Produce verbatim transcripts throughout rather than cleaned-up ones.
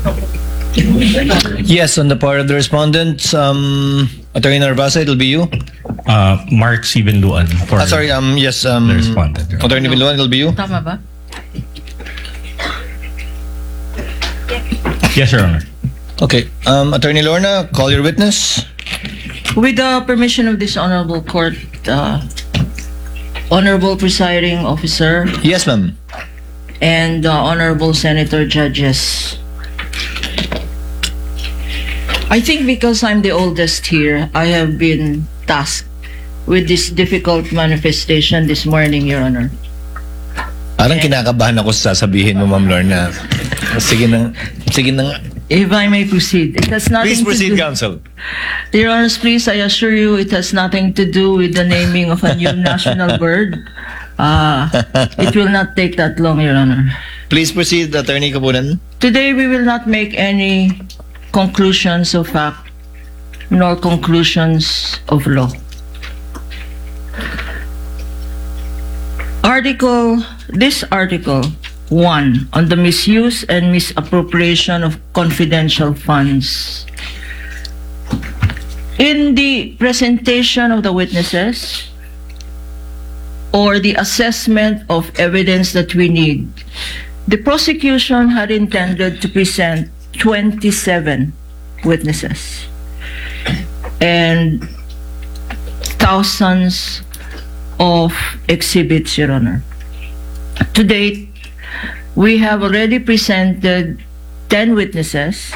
Yes, on the part of the respondents, um, Attorney Narvasa, it'll be you. Uh, Mark Sibenluan for Ah, sorry, um, yes, um, the respondent. Attorney Binluan, it'll be you. Tama ba? Yes, Your Honor. Okay, um, Attorney Lorna, call your witness. With the permission of this honorable court, uh, honorable presiding officer Yes, ma'am. and uh, honorable senator judges, I think because I'm the oldest here, I have been tasked with this difficult manifestation this morning, Your Honor. Parang kinakabahan ako sa sasabihin mo, Ma'am Lorna. Sige na, sige na nga. If I may proceed, it has nothing Please proceed, to do... counsel. Your Honor, please, I assure you it has nothing to do with the naming of a new national bird. Uh, it will not take that long, Your Honor. Please proceed, Attorney Kapunan. Today, we will not make any conclusions of fact nor conclusions of law. Article, this article one on the misuse and misappropriation of confidential funds. In the presentation of the witnesses or the assessment of evidence that we need, the prosecution had intended to present twenty-seven witnesses and thousands of exhibits, Your Honor. To date, we have already presented ten witnesses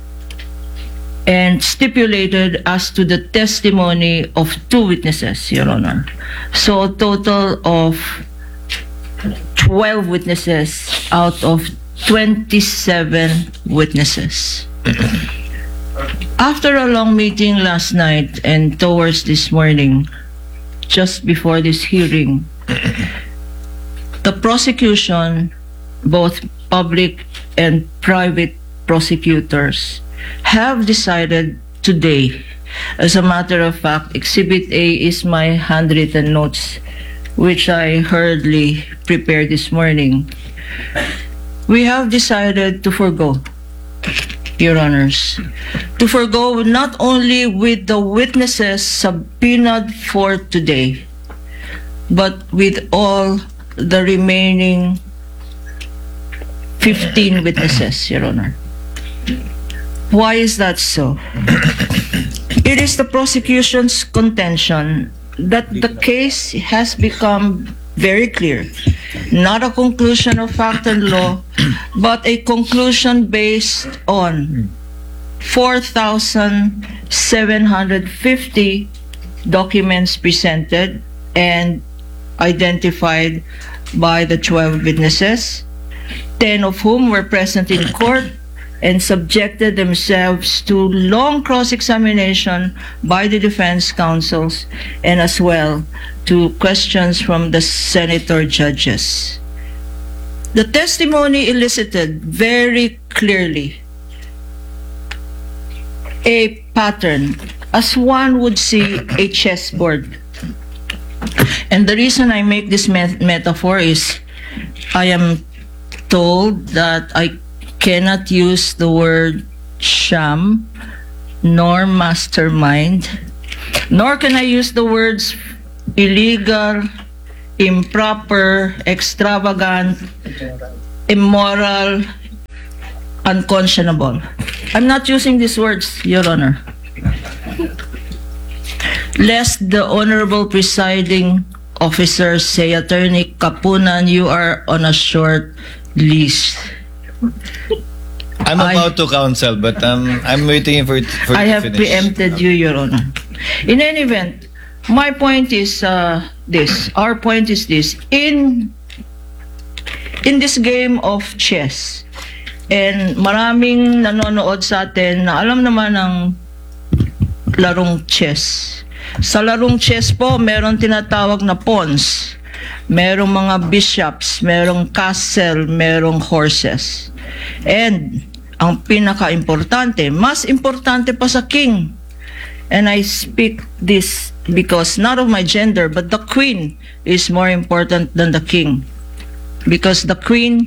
and stipulated as to the testimony of two witnesses, Your Honor. So a total of twelve witnesses out of twenty-seven witnesses. After a long meeting last night and towards this morning, just before this hearing, the prosecution, both public and private prosecutors, have decided today, as a matter of fact, Exhibit A is my handwritten notes, which I hurriedly prepared this morning. We have decided to forgo, Your Honors, to forgo not only with the witnesses subpoenaed for today, but with all the remaining fifteen witnesses, Your Honor. Why is that so? It is the prosecution's contention that the case has become very clear, not a conclusion of fact and law, but a conclusion based on four thousand seven hundred fifty documents presented and identified by the twelve witnesses, ten of whom were present in court and subjected themselves to long cross-examination by the defense counsels and as well to questions from the senator judges. The testimony elicited very clearly a pattern, as one would see a chessboard. And the reason I make this met metaphor is I am told that I cannot use the word sham nor mastermind, nor can I use the words illegal, improper, extravagant, immoral, unconscionable. I'm not using these words, Your Honor, lest the honorable presiding officer say, Attorney Kapunan, you are on a short leash. I'm I- about to counsel, but um, I'm waiting for it for I it to have finish. preempted you, Your Honor. In any event, my point is uh, this. Our point is this. In in this game of chess, and maraming nanonood sa atin na alam naman ng larong chess. Sa larong chess po, meron tinatawag na pawns. Merong mga bishops, merong castle, merong horses. And ang pinaka-importante, mas importante pa sa king. And I speak this because not of my gender, but the queen is more important than the king. Because the queen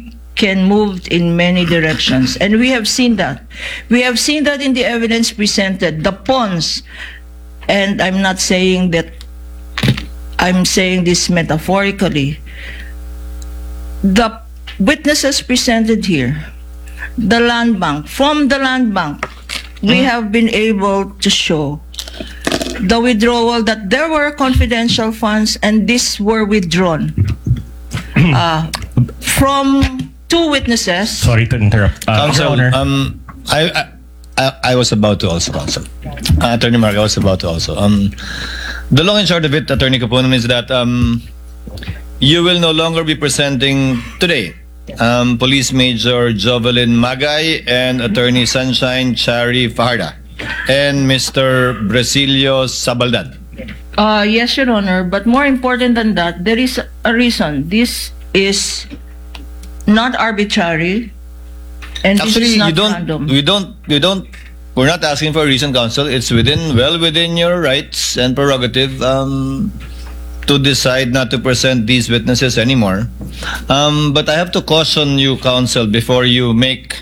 can move in many directions. And we have seen that. We have seen that in the evidence presented. The pawns, and I'm not saying that, I'm saying this metaphorically. The witnesses presented here, the land bank, from the land bank, we have been able to show the withdrawal, that there were confidential funds and these were withdrawn. Uh, from two witnesses. Sorry to interrupt. Uh, Counsel, Your Honor. um, I, I, I, I was about to also, Counsel. Uh, Attorney Mark, I was about to also. Um, the long and short of it, Attorney Kapunan, is that um, you will no longer be presenting today um, Police Major Jovelyn Magay and Attorney Sunshine Chari Fajarda and Mister Brasilio Sabaldad. Uh, yes, Your Honor, but more important than that, there is a reason. This is not arbitrary, and this Actually, is not you don't, random. we don't, we don't, we're not asking for a reason, Counsel. It's within, well within your rights and prerogative um, to decide not to present these witnesses anymore. Um, but I have to caution you, Counsel, before you make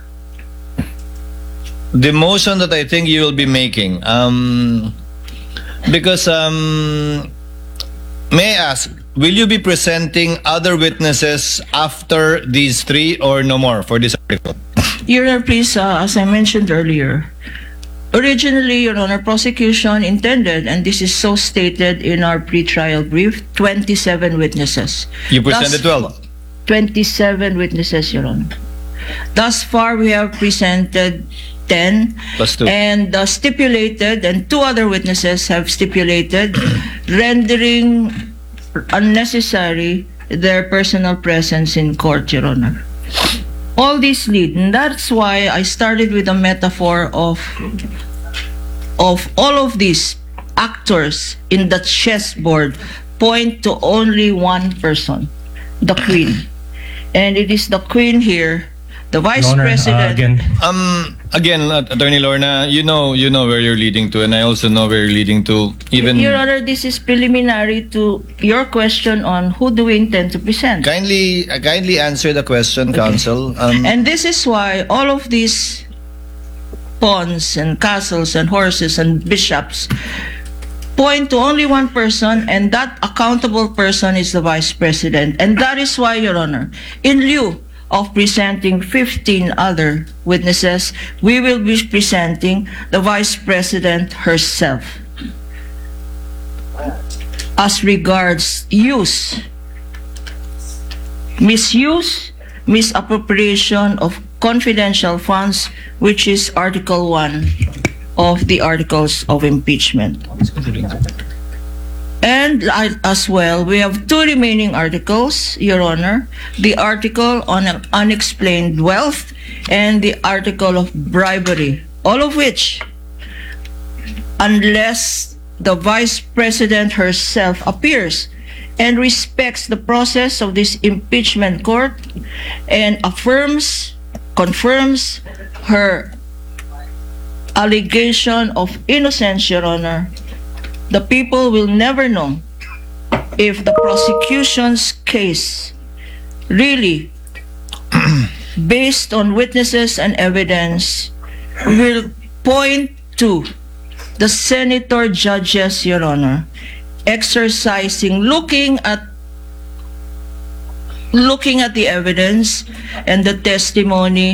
the motion that I think you will be making. Um, because, um, may I ask, will you be presenting other witnesses after these three or no more for this article? Your Honor, please, uh, as I mentioned earlier, originally, Your Honor, prosecution intended, and this is so stated in our pre-trial brief, twenty-seven witnesses. You presented Thus- twelve. twenty-seven witnesses, Your Honor. Thus far, we have presented ten, Plus two. and uh, stipulated, and two other witnesses have stipulated, rendering unnecessary their personal presence in court, Your Honor. All these lead, and that's why I started with a metaphor of of all of these actors in the chessboard point to only one person, the Queen. And it is the Queen here, the Vice Your Honor, uh, President. again, Um, again, uh, Attorney Lorna, you know, you know where you're leading to, and I also know where you're leading to. Even Your Honor, this is preliminary to your question on who do we intend to present. kindly, uh, kindly answer the question, Counsel. Um, And this is why all of these pawns and castles and horses and bishops point to only one person, and that accountable person is the Vice President. And that is why, Your Honor, in lieu of presenting fifteen other witnesses, we will be presenting the Vice President herself. As regards use, misuse, misappropriation of confidential funds, which is Article one of the Articles of Impeachment. And I- as well, we have two remaining articles, Your Honor. The article on unexplained wealth and the article of bribery, all of which, unless the Vice President herself appears and respects the process of this impeachment court and affirms, confirms her allegation of innocence, Your Honor, the people will never know if the prosecution's case really, based on witnesses and evidence, will point to the senator judges, Your Honor, exercising, looking at looking at the evidence and the testimony